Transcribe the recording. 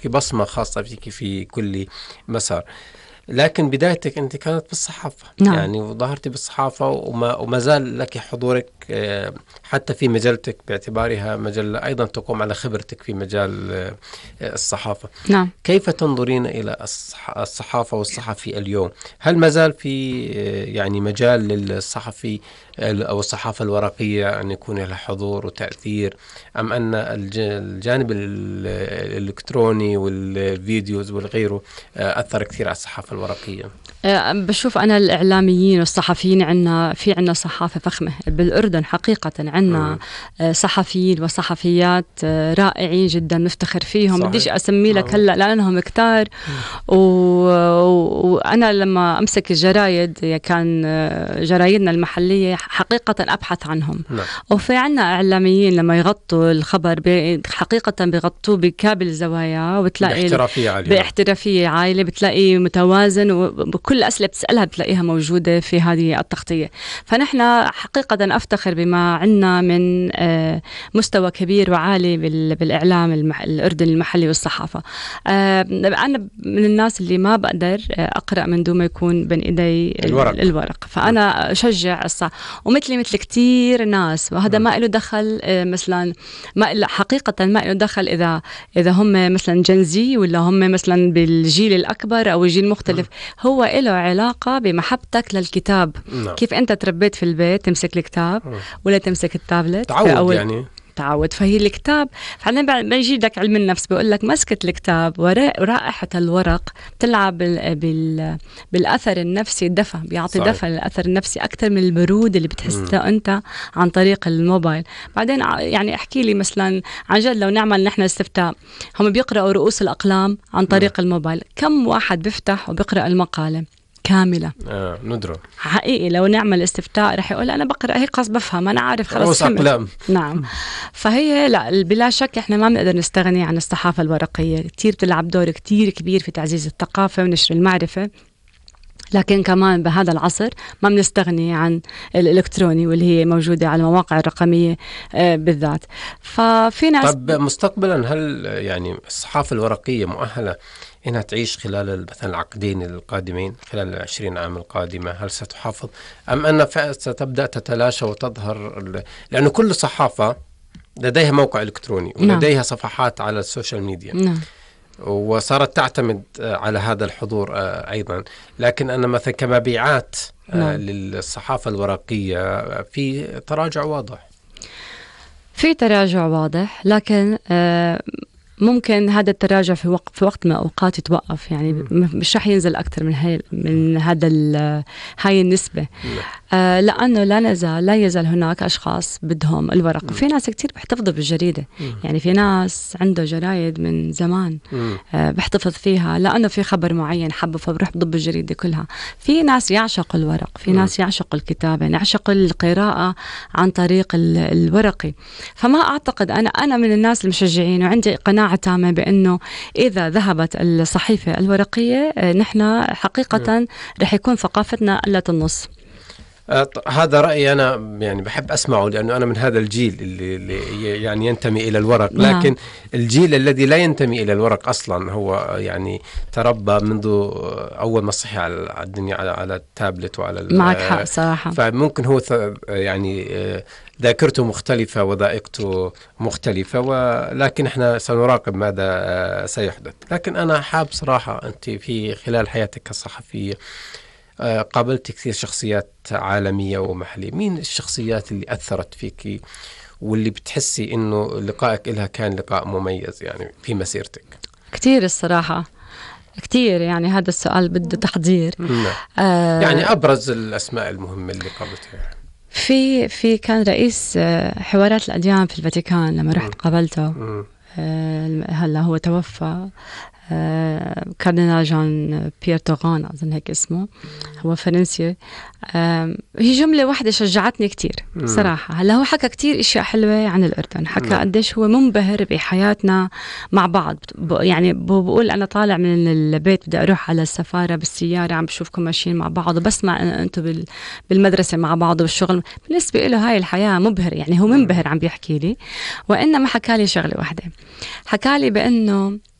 في بصمة خاصة فيك في كل مسار. لكن بدايتك أنت كانت بالصحافة. نعم. يعني وظهرتي بالصحافة وما زال لك حضورك حتى في مجلتك باعتبارها مجلة أيضا تقوم على خبرتك في مجال الصحافة. نعم. كيف تنظرين إلى الصحافة والصحفي اليوم؟ هل ما زال في يعني مجال للصحفي أو الصحافة الورقية أن يكون لها حضور وتأثير، أم أن الجانب الإلكتروني والفيديوز والغيره أثر كثير على الصحافة الورقية؟ بشوف أنا الإعلاميين والصحفيين عنا صحافة فخمة بالأردن حقيقة. عنا صحفيين وصحفيات رائعين جدا نفتخر فيهم. بديش أسمي لك هلأ لأنهم كتار. وأنا لما أمسك الجرايد كان جرايدنا المحلية حقيقة أبحث عنهم. وفي عنا إعلاميين لما يغطوا الخبر حقيقة بيغطوه بكامل الزوايا، وبتلاقي باحترافية عالية، بتلاقي متوازن، وكل الأسئلة بتسألها بتلاقيها موجودة في هذه التغطية. فنحن حقيقة أفتخر بما عنا من مستوى كبير وعالي بالإعلام الأردني المحلي والصحافة. أنا من الناس اللي ما بقدر أقرأ من دون ما يكون بين إيدي الورق. فأنا أشجع مثل كتير ناس، وهذا ما له دخل مثلا حقيقة ما له دخل إذا هم مثلا جنزي ولا هم مثلا بالجيل الأكبر أو الجيل المختلف. هو له علاقة بمحبتك للكتاب. كيف أنت تربيت في البيت تمسك الكتاب ولا تمسك التابلت؟ تعود يعني تعود. فهي الكتاب فعلا بيجي لك علم النفس بيقول لك مسكة الكتاب ورائحة الورق تلعب بالأثر النفسي. الدفع بيعطي دفع للأثر النفسي أكثر من البرود اللي بتحسه أنت عن طريق الموبايل. بعدين يعني احكي لي مثلا عن جد لو نعمل نحن استفتاء، هم بيقرأوا رؤوس الأقلام عن طريق الموبايل، كم واحد بيفتح وبيقرأ المقالة كاملة؟ ندرة حقيقي لو نعمل استفتاء رح يقول أنا بقرأ هيك قص بفهم، أنا عارف خلاص نعم. فهي لا بلا شك إحنا ما بنقدر نستغني عن الصحافة الورقية. كتير بتلعب دور كتير كبير في تعزيز الثقافة ونشر المعرفة، لكن كمان بهذا العصر ما بنستغني عن الإلكتروني واللي هي موجودة على المواقع الرقمية بالذات. ففي ناس طب مستقبلا هل يعني الصحافة الورقية مؤهلة إنها تعيش خلال مثلا العقدين القادمين، خلال 20 عام القادمة؟ هل ستحافظ أم أن ستبدأ تتلاشى وتظهر لأنه كل صحافة لديها موقع إلكتروني ولديها صفحات على السوشيال ميديا وصارت تعتمد على هذا الحضور أيضا، لكن أنا مثلا كمبيعات للصحافة الورقية في تراجع واضح. في تراجع واضح، لكن ممكن هذا التراجع في وقت ما أوقات يتوقف. يعني مش رح ينزل أكثر من هاي النسبة. لأنه لا يزال هناك أشخاص بدهم الورق. وفي ناس كتير بيحتفظوا بالجريدة. يعني في ناس عنده جرايد من زمان بيحتفظ فيها لأنه في خبر معين حبه فبروح بضب الجريدة كلها. في ناس يعشق الورق، في ناس يعشق الكتابة، يعشق القراءة عن طريق الورقي. فما أعتقد أنا من الناس المشجعين، وعندي قناعة تامة بأنه إذا ذهبت الصحيفة الورقية نحن حقيقة رح يكون ثقافتنا قلت النص. هذا رأيي أنا، يعني بحب أسمعه لأنه أنا من هذا الجيل اللي يعني ينتمي إلى الورق. لكن الجيل الذي لا ينتمي إلى الورق أصلا هو يعني تربى منذ أول ما صحي على الدنيا على التابلت وعلى معك حق صراحة. فممكن هو يعني ذاكرته مختلفة وذائقته مختلفة، ولكن احنا سنراقب ماذا سيحدث. لكن أنا حاب صراحة أنت في خلال حياتك كصحفية قابلت كثير شخصيات عالمية ومحلية. مين الشخصيات اللي أثرت فيك واللي بتحسي إنه لقائك إلها كان لقاء مميز يعني في مسيرتك؟ كتير الصراحة، كتير. يعني هذا السؤال بده تحضير. يعني أبرز الأسماء المهمة اللي قابلتها. في كان رئيس حوارات الأديان في الفاتيكان لما رحت قابلته. هلا هو توفى. كاردينال جان بيير توغان أظن هيك اسمه، هو فرنسي. هي جملة واحدة شجعتني كتير صراحة. هلا هو حكى كتير اشياء حلوة عن الأردن، حكى قديش هو منبهر بحياتنا مع بعض. يعني بقول أنا طالع من البيت بدي أروح على السفارة بالسيارة عم بشوفكم ماشيين مع بعض وبسمع أنتم بالمدرسة مع بعض والشغل. بالنسبة له هاي الحياة مبهر، يعني هو منبهر عم بيحكي لي. وإنما حكى لي شغلة واحدة، حكى لي بأنه